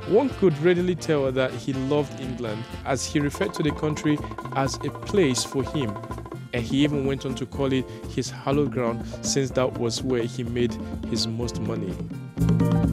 One could readily tell that he loved England, as he referred to the country as a place for him, and he even went on to call it his hallowed ground, since that was where he made his most money.